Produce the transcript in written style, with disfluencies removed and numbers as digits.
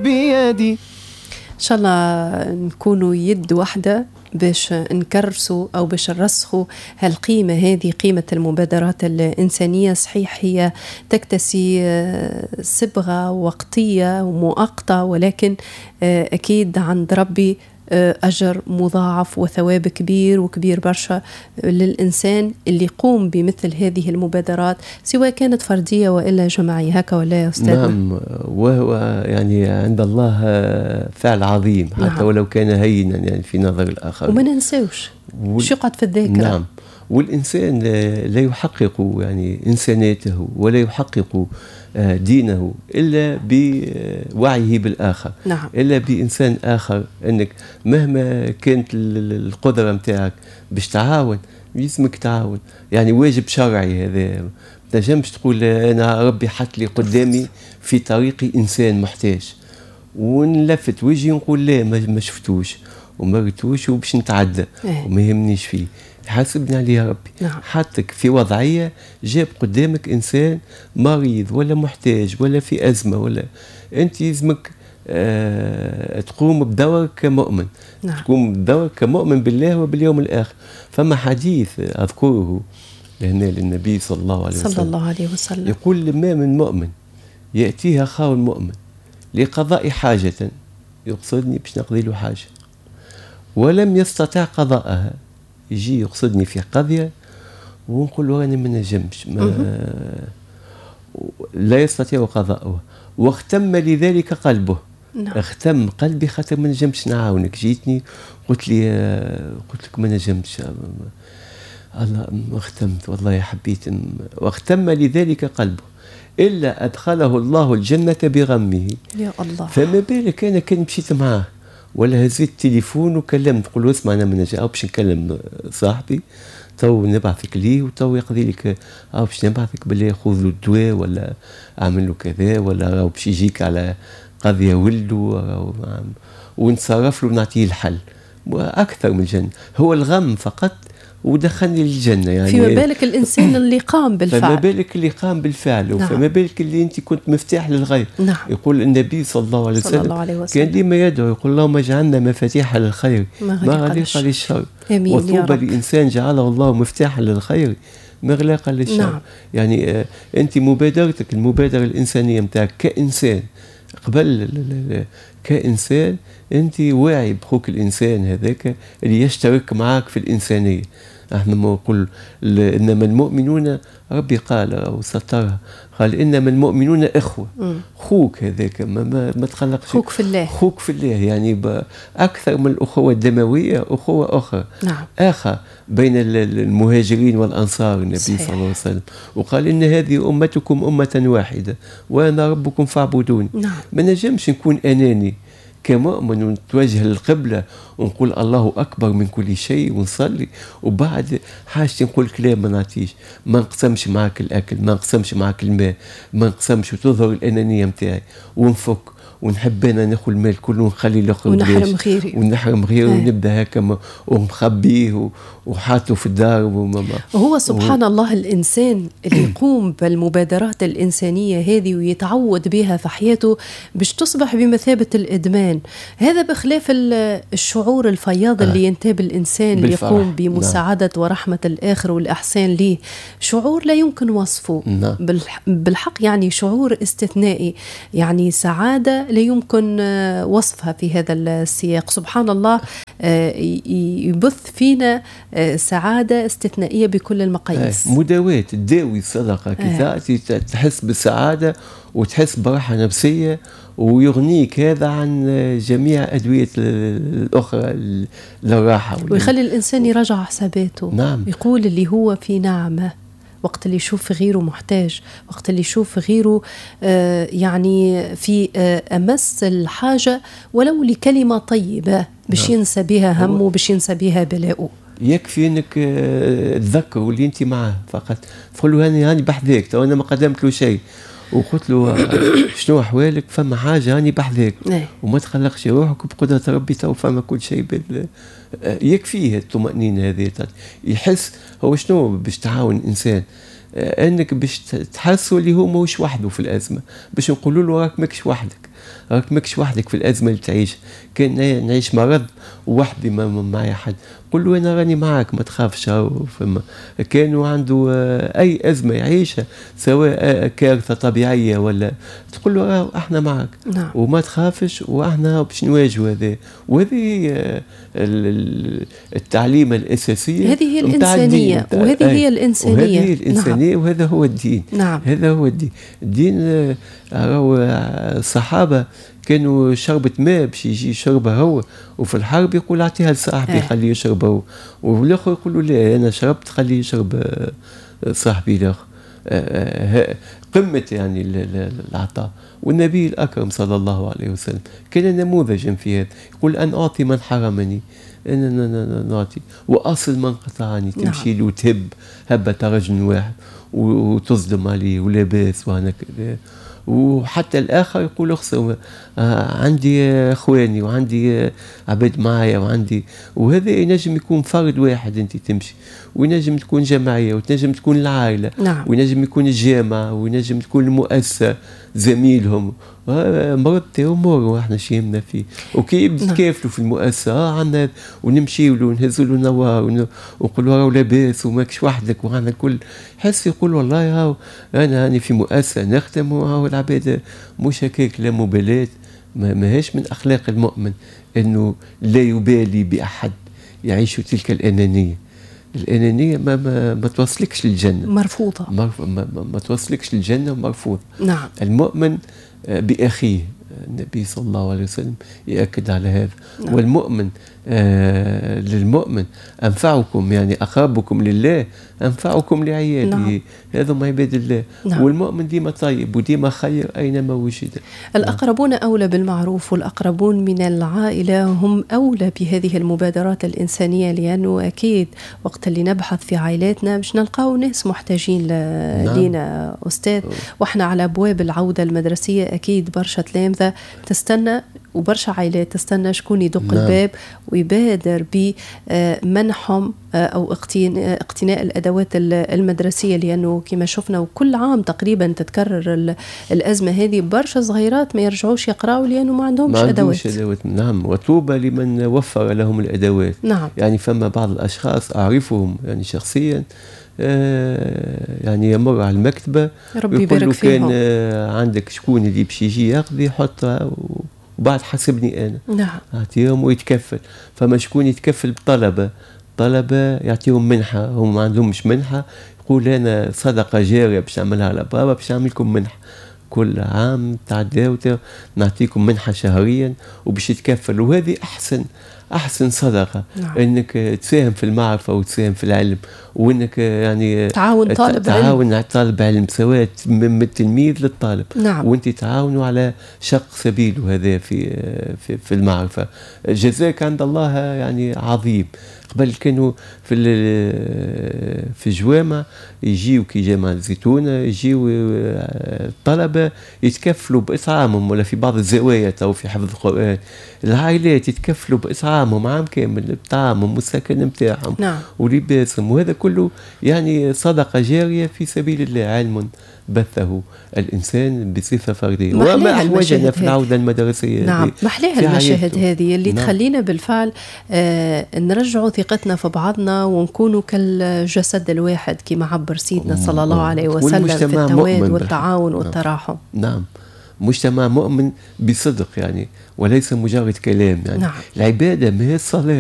بيدي. إن شاء الله نكونوا يد واحدة باش نكرسوا أو باش نرسخوا هالقيمة هذه، قيمة المبادرات الإنسانية. صحيح هي تكتسي صبغة وقتية ومؤقتة، ولكن أكيد عند ربي أجر مضاعف وثواب كبير وكبير برشا للإنسان اللي يقوم بمثل هذه المبادرات، سواء كانت فردية وإلا جماعية. هكا ولا يا أستاذنا؟ نعم، وهو يعني عند الله فعل عظيم حتى نعم. ولو كان هينا يعني في نظر الآخر. وما ننسوش شو يقعد في الذاكرة. نعم، والإنسان لا يحقق يعني إنسانيته ولا يحقق دينه إلا بوعيه بالآخر. نعم. إلا بإنسان آخر. أنك مهما كانت القدرة متاعك باش تعاون، يلزمك تعاون، يعني واجب شرعي هذا. ما تنجمش تقول أنا ربي حط لي قدامي في طريقي إنسان محتاج ونلفت وجهي ونقول لا ما شفتوش وما ريتوش وباش نتعدى وما يهمنيش فيه. حاسبني عليه ربي. نعم. حطك في وضعية جاب قدامك إنسان مريض ولا محتاج ولا في أزمة، ولا أنت يلزمك تقوم بدورك كمؤمن. نعم. تقوم بدورك كمؤمن بالله وباليوم الآخر. فما حديث أذكره هنا للنبي صلى الله عليه وسلم يقول لما من مؤمن يأتيها أخاه المؤمن لقضاء حاجة، يقصدني باش نقضي له حاجة، ولم يستطع قضاءها، يجي يقصدني في قضية ونقول له أنا ما نجمش، لا يستطيع قضاءها، واختم لذلك قلبه. نعم. اختم قلبي خاطر ما نجمش نعاونك. جيتني قلت لك ما نجمش، الله ما اختمت والله حبيت، واختم لذلك قلبه إلا أدخله الله الجنة بغمه. يا الله. فما بالك أنا كان مشيت معاه ولا هزيت التليفون وكلمت قل له اسمع أنا من أو باش نكلم صاحبي تو نبعثك ليه وتو يقضي لك أو باش نبعثك بالله خذ له الدواء ولا أعمل له كذا ولا أو باش يجيك على قضية ولده ونتصرف له ونعطيه الحل. وأكثر من الجنة هو الغم فقط ودخلني للجنة. يعني فما بالك الإنسان اللي قام بالفعل. فما بالك اللي قام بالفعل. نعم. وفما بالك اللي أنت كنت مفتاح للغير. نعم. يقول النبي صلى الله عليه وسلم كان ديما يدعو يقول اللهم اجعلنا مفاتيح للخير ما غلق للشر. وطوبى لإنسان جعله الله مفتاحا للخير مغلاقا للشر. نعم. يعني أنت مبادرتك المبادرة الإنسانية متاعك كإنسان قبل كإنسان أنت واعي بخوك الإنسان هذاك اللي يشترك معك في الإنسانية. احنا ما نقول إنما المؤمنون ربي قال أو سطرها قال إنما المؤمنون إخوة. خوك هذاك ما تخلقش. خوك في الله. خوك في الله يعني أكثر من الأخوة الدموية أخوة أخرى. نعم. آخر بين المهاجرين والأنصار النبي صحيح. صلى الله عليه وسلم وقال إن هذه أمتكم أمة واحدة وأنا ربكم فاعبدون. نعم. ما نجمش نكون أناني كمؤمن ونتوجه للقبلة ونقول الله أكبر من كل شيء ونصلي وبعد حاجتي نقول كلام ما نعطيش، ما نقسمش معك الأكل، ما نقسمش معك الماء، ما نقسمش وتظهر الأنانية متاعي ونفك ونحب أنا ناخذ المال كله ونخلي الآخر ونحرم غيري ونبدأ هكا ومخبيه وحاطه في الدار وهو سبحان الله الإنسان اللي يقوم بالمبادرات الإنسانية هذه ويتعود بها في حياته باش تصبح بمثابة الإدمان. هذا بخلاف الشعور الفياض اللي ينتاب الإنسان اللي يقوم بمساعدة ورحمة الآخر والإحسان ليه، شعور لا يمكن وصفه. بالحق يعني شعور استثنائي، يعني سعادة لا يمكن وصفها في هذا السياق. سبحان الله يبث فينا سعادة استثنائية بكل المقاييس. مداواة تداوي الصدقة كي تحس بالسعادة وتحس براحة نفسية ويغنيك هذا عن جميع أدوية الأخرى للراحة ويخلي الإنسان يراجع حساباته. نعم. يقول اللي هو في نعمة وقت اللي يشوف غيره محتاج، وقت اللي يشوف غيره يعني في أمس الحاجة ولو لكلمة طيبة باش ينسى بها همه باش ينسى بها بلاؤه. يكفي انك تذكر اللي انت معاه فقط، تقول له هاني بحذاك تو انا ما قدمت له شيء وقلت له شنو احوالك فما حاجه هاني بحذاك وما تخلقش روحك بقدره ربي تو فما كل شيء يكفيه الطمأنينة هذه. يحس هو شنو باش تعاون الإنسان أنك باش تحسه اللي هو موش وحده في الأزمة، باش نقولوا له راك ماكش وحدك، راك ماكش وحدك في الازمه اللي تعيش. كان نعيش مرض وحدي ما معي حد، قل له انا راني معك ما تخافش. فما كانوا عنده اي ازمه يعيشها سواء كارثه طبيعيه ولا، تقول له احنا معك. نعم. وما تخافش واحنا باش نواجهوا هذا. وهذه التعليمه الاساسيه، هذه هي الانسانيه، وهذه هي الانسانيه، وهذه الانسانيه. نعم. وهذا هو الدين. نعم. هذا هو الدين. الدين الصحابه كانوا شربة ماء باش يجي يشربها هو، وفي الحرب يقول اعطيها لصاحبي خليه يشربها هو، والاخر يقول له لا انا شربت خليه يشرب صاحبي الاخر. قمة يعني العطاء. والنبي الأكرم صلى الله عليه وسلم كان نموذجا في هذا، يقول أن أعطي من حرمني، أنا نعطي وأصل من قطعني. تمشي له وتهب هبة رجل واحد وتصدم عليه ولا باس وأنا كذا. وحتى الآخر يقول أخسر عندي أخواني وعندي عباد معايا وعندي، وهذا ينجم يكون فرد واحد أنت تمشي، وينجم تكون جمعية، وتنجم تكون العائلة. نعم. وينجم يكون الجامعة، وينجم تكون المؤسسة زميلهم. مرضت أمور واحنا شيمنا فيه، وكي يبدأ يتكافلوا في المؤسسة عنا ونمشيوا له ونهزوا له نوار ونقولوا راهو لاباس وماكش وحدك وعنا الكل. حس يقول والله هاو أنا هاني في مؤسسة نخدم، وهاو العباد مش هكاك لا مبالاة. ما هيش من أخلاق المؤمن أنه لا يبالي بأحد، يعيش تلك الأنانية. الأنانية ما توصلكش للجنة، مرفوضة. ما توصلكش للجنة ومرفوض. نعم. المؤمن بأخيه، النبي صلى الله عليه وسلم يأكد على هذا. نعم. والمؤمن للمؤمن أنفعكم، يعني أقربكم لله أنفعكم لعياله. نعم. هذا عباد الله. نعم. والمؤمن ديما طيب وديما خير أينما وجد. الأقربون أولى بالمعروف، والأقربون من العائلة هم أولى بهذه المبادرات الإنسانية، لأنه أكيد وقت اللي نبحث في عائلاتنا باش نلقاو ناس محتاجين لينا أستاذ. وإحنا على أبواب العودة المدرسية أكيد برشا تلامذة تستنى وبرشا عائلات تستنى شكون يدق الباب ويبادر بمنحهم أو اقتناء الأدوات المدرسية، لأنه كما شفنا وكل عام تقريبا تتكرر الأزمة هذه. برشا صغيرات ما يرجعوش يقرأوا لأنه ما عندهمش أدوات. نعم. وطوبى لمن وفر لهم الأدوات. نعم. يعني فما بعض الأشخاص أعرفهم يعني شخصيا، يعني يمر على المكتبة ربي يبارك فيهم، كان عندك شكون اللي باش يجي ياخذ يحطها وبعد حسبني أنا. نعم. أعطيهم ويتكفل. فما شكون يتكفل طلبة يعطيهم منحة، هم ما عندهمش منحة، يقول أنا صدقة جارية باش نعملها على بابا، باش نعملكم منحة كل عام تعداو نعطيكم منحة شهريا وباش يتكفل. وهذه أحسن صدقة. نعم. إنك تساهم في المعرفة وتساهم في العلم، وإنك يعني تعاون طالب علم سواء من التلميذ للطالب. نعم. وانت تعاونوا على شق سبيله هذا في المعرفة. جزاك عند الله يعني عظيم. قبل كانوا في الجوامع يجيوا كي جامع الزيتونة يجيوا الطلبة يتكفلوا بإطعامهم، ولا في بعض الزوايا أو في حفظ القرآن العائلات يتكفلوا بإطعامهم عام كامل، بطعامهم والسكن متاعهم. نعم. ولباسهم. وهذا كله يعني صدقة جارية في سبيل الله، علم بثه الإنسان بصفة فردية. وما أحوجنا في العودة المدرسية. نعم. محليها المشاهد هذه اللي نعم. تخلينا بالفعل نرجعوا ثقتنا في بعضنا ونكونوا كالجسد الواحد كما عبر سيدنا صلى الله عليه وسلم في التواد والتعاون والتراحم. نعم. مجتمع مؤمن بصدق يعني، وليس مجرد كلام يعني. نعم. العبادة ما هي الصلاة.